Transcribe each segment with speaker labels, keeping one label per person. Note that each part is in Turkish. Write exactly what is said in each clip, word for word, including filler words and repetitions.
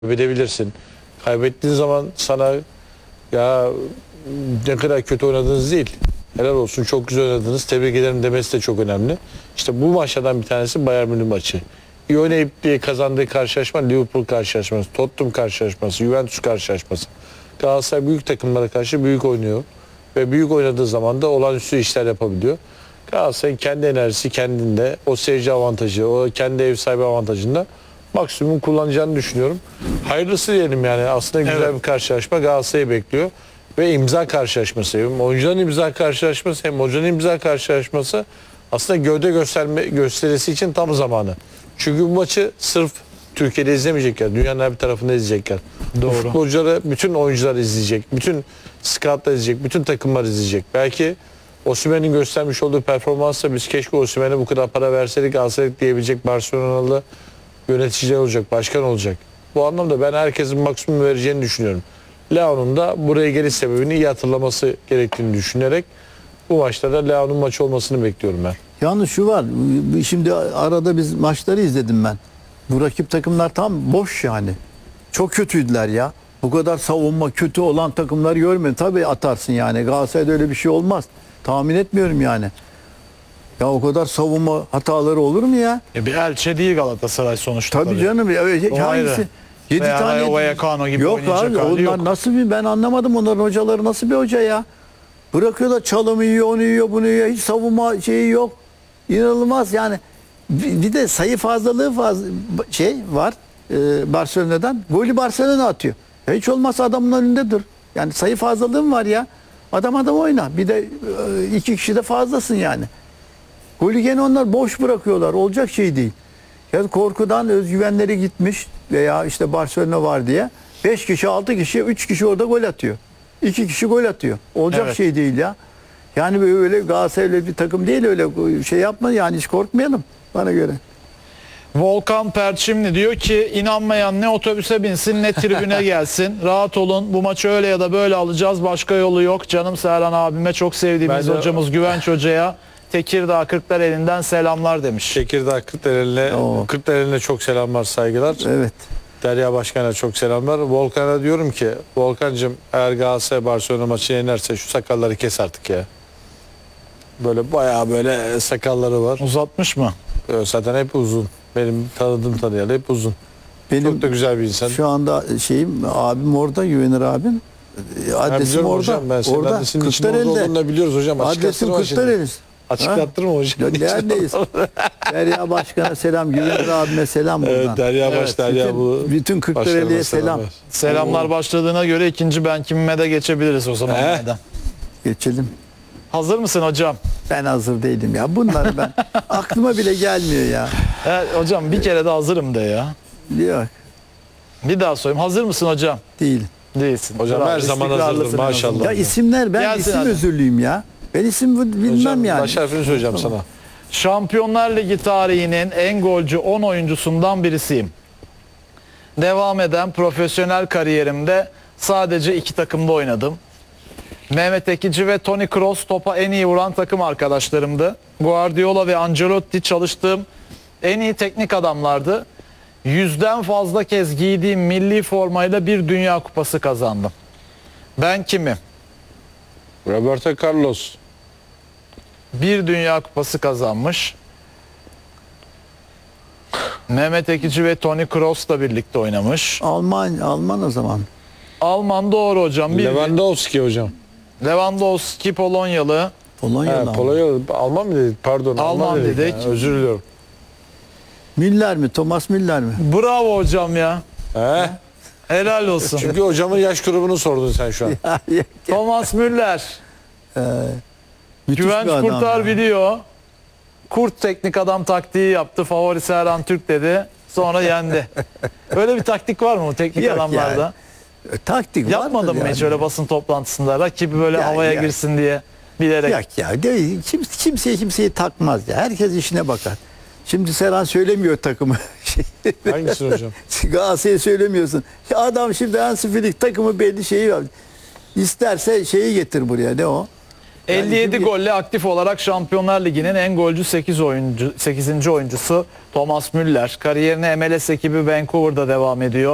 Speaker 1: Kaybedebilirsin. Kaybettiğin zaman sana ya ne kadar kötü oynadınız değil. Helal olsun, çok güzel oynadınız, tebrik ederim demesi de çok önemli. İşte bu maçlardan bir tanesi Bayern Münih maçı. İyi oynayıp diye kazandığı karşılaşma Liverpool karşılaşması, Tottenham karşılaşması, Juventus karşılaşması. Galatasaray büyük takımlara karşı büyük oynuyor. Ve büyük oynadığı zaman da olağanüstü işler yapabiliyor. Galatasaray'ın kendi enerjisi kendinde, o seyirci avantajı, o kendi ev sahibi avantajında maksimum kullanacağını düşünüyorum. Hayırlısı diyelim yani. Aslında güzel evet. bir karşılaşma Galatasaray'ı bekliyor. Ve imza karşılaşması. Hem oyuncuların imza karşılaşması hem hocanın imza karşılaşması aslında gövde gösterme, gösterisi için tam zamanı. Çünkü bu maçı sırf Türkiye'de izlemeyecekler. Dünyanın her bir tarafında izleyecekler. Doğru. Futbolcuları, bütün oyuncular izleyecek. Bütün scoutlar izleyecek. Bütün takımlar izleyecek. Belki Osimhen'in göstermiş olduğu performansla biz keşke Osimhen'e bu kadar para verseydik alsaydık diyebilecek Barcelona'lı yöneticiler olacak, başkan olacak. Bu anlamda ben herkesin maksimum vereceğini düşünüyorum. Leao'nun da buraya geliş sebebini iyi hatırlaması gerektiğini düşünerek bu maçta da Leao'nun maçı olmasını bekliyorum ben.
Speaker 2: Yalnız şu var, şimdi arada biz maçları izledim ben. Bu rakip takımlar tam boş yani. Çok kötüydüler ya. Bu kadar savunma kötü olan takımları görmedim. Tabii atarsın yani. Galatasaray'da öyle bir şey olmaz. Tahmin etmiyorum yani. Ya o kadar savunma hataları olur mu ya?
Speaker 3: E bir elçe değil Galatasaray sonuçta.
Speaker 2: Tabii, tabii. canım. Ya, hangisi? yedi tane
Speaker 3: Vallecano gibi
Speaker 2: yok abi, onlar
Speaker 3: yok.
Speaker 2: nasıl bir, ben anlamadım onların hocaları nasıl bir hoca ya? Bırakıyorlar, çalımı yiyor, onu yiyor, bunu yiyor. Hiç savunma şeyi yok. İnanılmaz yani. Bir, bir de sayı fazlalığı fazla şey var. E, Barcelona'dan. Golü Barcelona atıyor. Ya hiç olmazsa adamın önünde dur. Yani sayı fazlalığın var ya. Adam adam oyna. Bir de e, iki kişi de fazlasın yani. Golü gene onlar boş bırakıyorlar. Olacak şey değil. Ya korkudan özgüvenleri gitmiş veya işte Barcelona var diye beş kişi, altı kişi, üç kişi orada gol atıyor. iki kişi gol atıyor. Olacak evet. şey değil ya. Yani böyle Galatasaray'lı bir takım değil, öyle şey yapma yani, hiç korkmayalım bana göre.
Speaker 3: Volkan Perçimli diyor ki inanmayan ne otobüse binsin ne tribüne gelsin. Rahat olun, bu maçı öyle ya da böyle alacağız, başka yolu yok. Canım Serhan abime, çok sevdiğimiz de... hocamız Güvenç Hoca'ya Tekirdağ Kırklareli'nden selamlar demiş.
Speaker 1: Tekirdağ Kırklareli'ne Kırklareli'ne çok selamlar, saygılar.
Speaker 2: Evet.
Speaker 1: Derya Başkan'a çok selamlar. Volkan'a diyorum ki, Volkan'cığım eğer Galatasaray Barcelona maçı yenerse şu sakalları kes artık ya. Böyle bayağı böyle sakalları var.
Speaker 3: Uzatmış mı?
Speaker 1: Zaten hep uzun. Benim tanıdığım tanıyalı hep uzun. Benim çok da güzel bir insan.
Speaker 2: Şu anda şeyim, abim orada, Güvenir abim. Adresim orada.
Speaker 1: Hocam, ben senin
Speaker 2: orada.
Speaker 1: adresinin içinde orada olduğunu da biliyoruz hocam.
Speaker 2: Adresim Kırklareli.
Speaker 1: Açıklattırma hocam.
Speaker 2: Neredeyiz? Derya Başkan'a selam, Güvenir abime selam buradan.
Speaker 1: Evet, Derya
Speaker 3: evet,
Speaker 1: Baş, Derya
Speaker 2: bütün,
Speaker 1: bu.
Speaker 2: Bütün Kırklareli'ye selam.
Speaker 3: Selam. Selamlar Oo. başladığına göre ikinci ben kimime de geçebiliriz o zaman.
Speaker 1: He?
Speaker 2: Geçelim.
Speaker 3: Hazır mısın hocam?
Speaker 2: Ben hazır değilim ya. Bunları ben aklıma bile gelmiyor ya.
Speaker 3: Evet, hocam bir kere de hazırım de ya.
Speaker 2: Yok.
Speaker 3: Bir daha sorayım. Hazır mısın hocam?
Speaker 2: Değil.
Speaker 3: Değilsin.
Speaker 1: Hocam
Speaker 3: Bravo,
Speaker 1: her zaman hazırdır maşallah.
Speaker 2: Ya isimler, ben
Speaker 3: Gelsin
Speaker 2: isim
Speaker 3: hadi.
Speaker 2: özürlüyüm ya. Ben isim bilmem
Speaker 1: hocam,
Speaker 2: yani.
Speaker 1: Baş harfini söyleyeceğim tamam. sana.
Speaker 3: Şampiyonlar Ligi tarihinin en golcü on oyuncusundan birisiyim. Devam eden profesyonel kariyerimde sadece iki takımda oynadım. Mehmet Ekici ve Toni Kroos topa en iyi vuran takım arkadaşlarımdı. Guardiola ve Ancelotti çalıştığım en iyi teknik adamlardı. Yüzden fazla kez giydiğim milli formayla bir Dünya Kupası kazandım. Ben kimim?
Speaker 1: Roberto Carlos.
Speaker 3: Bir Dünya Kupası kazanmış. Mehmet Ekici ve Toni Kroos'la birlikte oynamış.
Speaker 2: Alman, Alman o zaman.
Speaker 3: Alman doğru hocam. Bir
Speaker 1: Lewandowski hocam.
Speaker 3: Lewandowski Polonyalı.
Speaker 2: Polonyalı.
Speaker 1: Polonyalı. Alman mı dedik? Pardon.
Speaker 3: Alman, Alman dedik. dedik.
Speaker 1: Ya, özür diliyorum.
Speaker 2: Müller mi? Thomas Müller mi?
Speaker 3: Bravo hocam ya.
Speaker 1: He?
Speaker 3: Helal olsun.
Speaker 1: Çünkü hocamın yaş grubunu sordun sen şu an.
Speaker 3: Thomas Müller.
Speaker 2: Ee,
Speaker 3: Güvenç Kurtar ya. Biliyor. Kurt teknik adam taktiği yaptı. Favori Serhan Türk dedi. Sonra yendi. Öyle bir taktik var mı bu teknik Yok adamlarda?
Speaker 2: Yani. Taktik
Speaker 3: yapmadın mı yani. Hiç öyle basın toplantısında rakibi böyle ya, havaya ya. girsin diye bilerek?
Speaker 2: Yok ya, değil. Kim, kimseye kimseyi takmaz ya. Herkes işine bakar. Şimdi Serhan söylemiyor takımı.
Speaker 1: Hangisi hocam?
Speaker 2: Galatasaray'ı söylemiyorsun. Ya adam şimdi Hansi Flick takımı belli şeyi var. İsterse şeyi getir buraya, ne o? Yani
Speaker 3: elli yedi
Speaker 2: şimdi...
Speaker 3: golle aktif olarak Şampiyonlar Ligi'nin en golcü sekiz oyuncu, sekizinci oyuncusu Thomas Müller. Kariyerine M L S ekibi Vancouver'da devam ediyor.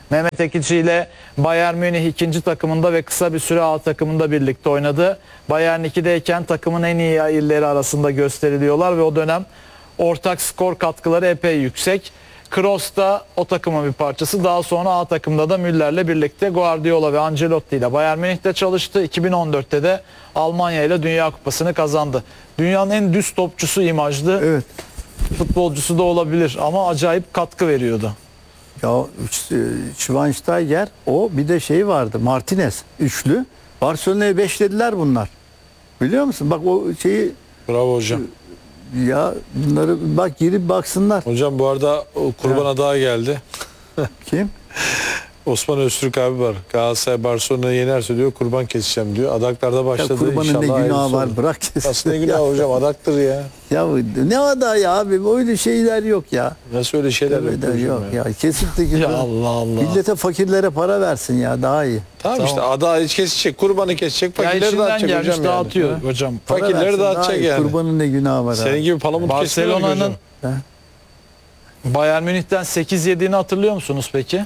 Speaker 3: Mehmet Ekici ile Bayern Münih ikinci takımında ve kısa bir süre A takımında birlikte oynadı. Bayern ikideyken takımın en iyi illeri arasında gösteriliyorlar ve o dönem ortak skor katkıları epey yüksek. Kroos da o takımın bir parçası. Daha sonra A takımda da Müller'le birlikte Guardiola ve Ancelotti ile Bayern Münih'te çalıştı. iki bin on dörtte de Almanya ile Dünya Kupası'nı kazandı. Dünyanın en düz topçusu imajlı
Speaker 2: Evet.
Speaker 3: futbolcusu da olabilir ama acayip katkı veriyordu.
Speaker 2: Ya Schweinsteiger o bir de şey vardı. Martinez üçlü. Barcelona'ya beşlediler bunlar. Biliyor musun? Bak o şeyi
Speaker 1: Bravo hocam.
Speaker 2: ya bunları bak girip baksınlar.
Speaker 1: Hocam bu arada o Kurban Adağı geldi.
Speaker 2: Kim?
Speaker 1: Osman Öztürk abi var. Galatasaray Barcelona'yı yenerse diyor kurban keseceğim diyor. Adaklarda
Speaker 2: Ya
Speaker 1: başladı
Speaker 2: kurbanın
Speaker 1: inşallah.
Speaker 2: ne günahı
Speaker 1: hayırlısı
Speaker 2: var
Speaker 1: olur.
Speaker 2: bırak kesin.
Speaker 1: Aslında ne günah hocam, adaktır ya.
Speaker 2: Ya ne ada ya abi öyle şeyler yok ya.
Speaker 1: Nasıl öyle şeyler
Speaker 2: Öyle
Speaker 1: yapıyor hocam
Speaker 2: yok
Speaker 1: ya.
Speaker 2: ya. Kesinlikle
Speaker 3: Ya Allah Allah.
Speaker 2: millete fakirlere para versin ya daha iyi.
Speaker 1: Tamam,
Speaker 3: Tamam.
Speaker 1: işte adağı kesecek, kurbanı kesecek,
Speaker 3: Ya
Speaker 1: fakirleri
Speaker 3: içinden
Speaker 1: dağıtacak
Speaker 3: gelmiş
Speaker 1: hocam yani.
Speaker 3: dağıtıyor
Speaker 1: Ha?
Speaker 3: hocam.
Speaker 2: Para
Speaker 1: Fakirleri
Speaker 2: versin daha
Speaker 1: dağıtacak
Speaker 2: iyi.
Speaker 1: yani.
Speaker 2: Kurbanın ne günahı var
Speaker 1: Senin
Speaker 2: abi.
Speaker 1: gibi palamut kesmiyor hocam.
Speaker 3: Barcelona'nın
Speaker 2: Ha?
Speaker 3: Bayern Münih'ten sekiz yediğini hatırlıyor musunuz peki?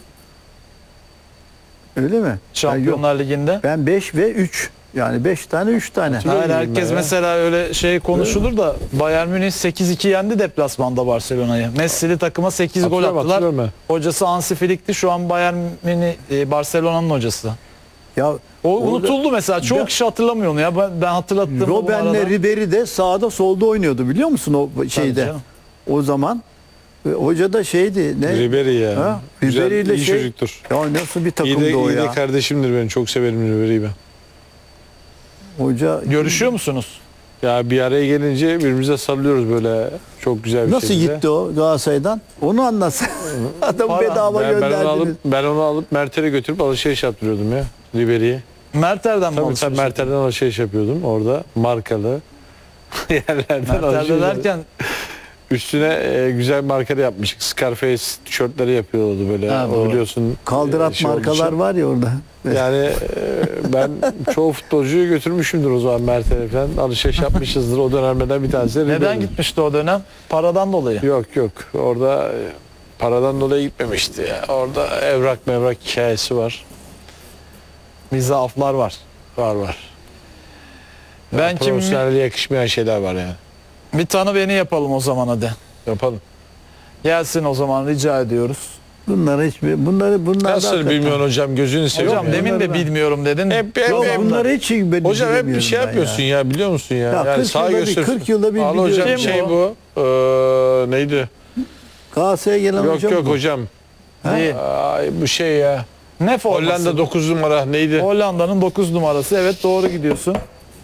Speaker 2: Öyle mi? Ben yok.
Speaker 3: Şampiyonlar Ligi'nde.
Speaker 2: Ben beş ve üç. Yani beş tane üç tane.
Speaker 1: Hatırlıyorum.
Speaker 3: Hayır,
Speaker 1: ben
Speaker 3: herkes
Speaker 1: ya.
Speaker 3: mesela öyle şey konuşulur da Bayern Münih sekiz iki yendi deplasmanda Barcelona'yı. Messi'li takıma sekiz gol
Speaker 1: Hatırlıyorum,
Speaker 3: attılar.
Speaker 1: hatırlıyorum
Speaker 3: Hocası Hansi Flick'ti. Şu an Bayern Münih e, Barcelona'nın hocası.
Speaker 2: Ya
Speaker 3: O
Speaker 2: orada
Speaker 3: unutuldu mesela. Çoğu
Speaker 2: Ya-
Speaker 3: kişi hatırlamıyor onu ya. Ben, ben hatırlattım.
Speaker 2: Robben'le Ribery de sağda solda oynuyordu biliyor musun o şeyde?
Speaker 3: canım.
Speaker 2: O zaman Ve hoca da şeydi ne?
Speaker 1: Ribery ya.
Speaker 2: Ha?
Speaker 1: Güzel,
Speaker 2: Ribery ile
Speaker 1: iyi
Speaker 2: şey.
Speaker 1: çocuktur.
Speaker 2: Ya nasıl bir
Speaker 1: İyi
Speaker 2: takımdı
Speaker 1: de,
Speaker 2: o
Speaker 1: iyi de
Speaker 2: ya?
Speaker 1: kardeşimdir benim. Çok severim Ribery'i ben.
Speaker 2: Hoca
Speaker 3: Görüşüyor musunuz?
Speaker 1: Ya bir araya gelince birbirimize sarılıyoruz böyle çok güzel bir
Speaker 2: nasıl
Speaker 1: şekilde.
Speaker 2: gitti o Galatasaray'dan? Onu anlatsana. Adamı
Speaker 3: Para.
Speaker 2: bedava
Speaker 1: Ben, ben onu
Speaker 2: gönderdiniz.
Speaker 1: alıp ben onu alıp Mert'e götürüp alışveriş yaptırıyordum ya Ribery'i.
Speaker 3: Merter'den mi
Speaker 1: Tabii
Speaker 3: alışveriş
Speaker 1: tabii Mert'ten alışveriş yapıyordum orada markalı yerlerden
Speaker 3: Merter'de
Speaker 1: alışveriş.
Speaker 3: derken
Speaker 1: Üstüne e, güzel markalı yapmıştık. Scarface tişörtleri yapıyordu böyle.
Speaker 3: Ha,
Speaker 1: o
Speaker 3: doğru.
Speaker 1: biliyorsun.
Speaker 2: Kaldırat
Speaker 1: e, şey olduğu
Speaker 2: markalar
Speaker 1: için.
Speaker 2: var ya orada.
Speaker 1: Yani e, ben çoğu futbolcuyu götürmüşümdür o zaman Mert'e falan. Alışveriş yapmışızdır o dönemlerden bir tanesi.
Speaker 3: neden
Speaker 1: Ribery.
Speaker 3: gitmişti o dönem? Paradan dolayı.
Speaker 1: Yok yok. Orada e, paradan dolayı gitmemişti ya. Orada evrak mevrak hikayesi var.
Speaker 3: Bir zaaflar var.
Speaker 1: Var var.
Speaker 3: Ben
Speaker 1: Ben
Speaker 3: kim
Speaker 1: Profesyonelliğe yakışmayan şeyler var yani.
Speaker 3: bir tanı beni yapalım o zaman hadi.
Speaker 1: Yapalım.
Speaker 3: Gelsin o zaman rica ediyoruz.
Speaker 2: Bunları hiçbir bunları bunlar da
Speaker 1: Nasıl
Speaker 2: hakikaten-
Speaker 1: bilmiyorsun hocam, gözünü seveyim.
Speaker 3: Hocam
Speaker 1: ya.
Speaker 3: demin de
Speaker 2: bunları ben-
Speaker 3: bilmiyorum dedin.
Speaker 1: Hep, hep,
Speaker 2: Yok,
Speaker 1: hep-
Speaker 2: bunları hiç ben
Speaker 1: Hocam hep bir
Speaker 2: bilemiyorum
Speaker 1: şey
Speaker 2: ben
Speaker 1: yapıyorsun ya. biliyor musun ya?
Speaker 2: Ya
Speaker 1: yani
Speaker 2: kırk
Speaker 1: sağ
Speaker 2: yılda bir-
Speaker 1: göster.
Speaker 2: kırk yılda bir
Speaker 1: Al
Speaker 2: biliyorum.
Speaker 1: hocam
Speaker 3: Kim
Speaker 1: şey
Speaker 3: o?
Speaker 1: bu. Ee, neydi?
Speaker 2: Galatasaray'a gelen
Speaker 1: Yok
Speaker 2: hocam
Speaker 1: yok
Speaker 2: bu.
Speaker 1: hocam.
Speaker 3: Değil.
Speaker 1: Ay, bu şey ya.
Speaker 3: Ne forması?
Speaker 1: Hollanda dokuz numara neydi?
Speaker 3: Hollanda'nın dokuz numarası. Evet doğru gidiyorsun.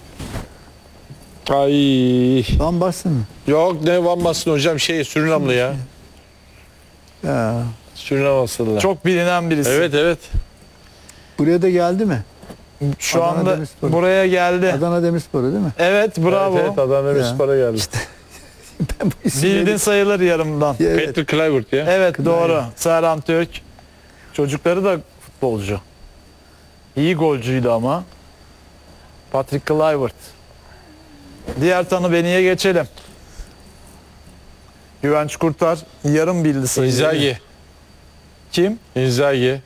Speaker 1: Ay.
Speaker 2: Van Basten mi?
Speaker 1: Yok ne Van Basten hocam şey Surinamlı ya.
Speaker 2: Ya.
Speaker 1: Surinam asıllı.
Speaker 3: Çok bilinen birisi.
Speaker 1: Evet evet.
Speaker 2: Buraya da geldi mi?
Speaker 3: Şu
Speaker 2: Adana
Speaker 3: anda
Speaker 2: Demirspor.
Speaker 3: buraya geldi.
Speaker 2: Adana Demirspor'u değil mi?
Speaker 3: Evet bravo.
Speaker 1: Evet, evet Adana
Speaker 2: Ya.
Speaker 1: Demirspor'a geldi.
Speaker 2: Ben bu isimleri-
Speaker 3: Bildin sayılır yarımdan.
Speaker 2: Ya, evet.
Speaker 1: Peter Kluivert ya.
Speaker 3: Evet doğru. Serhan Türk. Çocukları da futbolcu. İyi golcüydü ama. Patrick Kluivert. Diğer tanı beniye geçelim. Güvenç Kurtar yarım bildi sayıyı.
Speaker 1: Inzaghi.
Speaker 3: Kim?
Speaker 1: Inzaghi.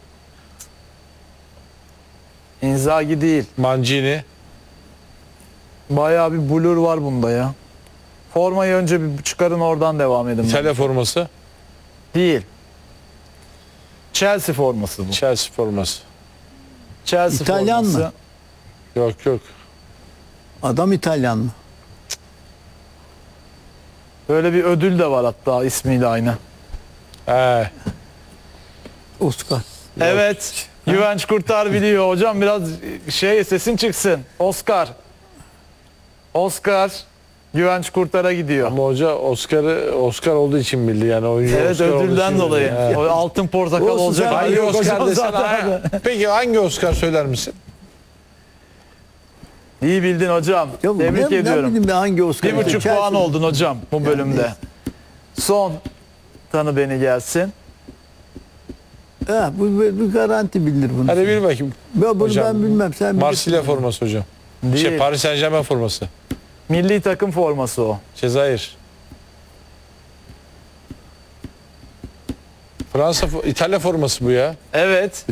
Speaker 3: Inzaghi değil.
Speaker 1: Mancini.
Speaker 3: Bayağı bir blur var bunda ya. Formayı önce bir çıkarın oradan devam edin.
Speaker 1: İtalya forması.
Speaker 3: Değil. Chelsea forması bu.
Speaker 1: Chelsea forması.
Speaker 3: Chelsea
Speaker 2: İtalyan
Speaker 3: forması.
Speaker 2: mı?
Speaker 1: Yok yok.
Speaker 2: Adam İtalyan mı?
Speaker 3: Böyle bir ödül de var hatta ismiyle aynı.
Speaker 1: He.
Speaker 2: Oscar.
Speaker 3: Evet. Güvenç Kurtar biliyor. Hocam biraz şey sesin çıksın. Oscar. Oscar. Güvenç Kurtar'a gidiyor.
Speaker 1: Ama hoca Oscar'ı Oscar olduğu için bildi yani oyuncu
Speaker 3: Evet
Speaker 1: Oscar olduğu
Speaker 3: ödülden
Speaker 1: için
Speaker 3: dolayı.
Speaker 1: bildi. He.
Speaker 3: O altın portakal
Speaker 2: Olsun,
Speaker 3: olacak.
Speaker 2: sen
Speaker 1: Hangi
Speaker 3: Yok
Speaker 1: Oscar
Speaker 3: hocam
Speaker 1: desen
Speaker 3: zaten.
Speaker 1: ha? Peki hangi Oscar söyler misin?
Speaker 3: İyi bildin hocam.
Speaker 2: Ya
Speaker 3: Tebrik
Speaker 2: ne,
Speaker 3: ediyorum.
Speaker 2: Ne bileyim ben hangi Oscar?
Speaker 3: Bir buçuk
Speaker 2: Chelsea-
Speaker 3: puan oldun hocam bu bölümde. Son tanı beni gelsin.
Speaker 2: Ha, bu, bu, bu garanti bilir bunu.
Speaker 1: Hadi bil bakayım.
Speaker 2: Ben bunu
Speaker 1: Hocam,
Speaker 2: ben bilmem. Sen
Speaker 1: Marsilya
Speaker 2: bilirsin.
Speaker 1: forması hocam.
Speaker 3: Değil.
Speaker 1: Şey Paris Saint Germain forması.
Speaker 3: Milli takım forması o.
Speaker 1: Cezayir. Fransa, İtalya forması bu ya.
Speaker 3: Evet.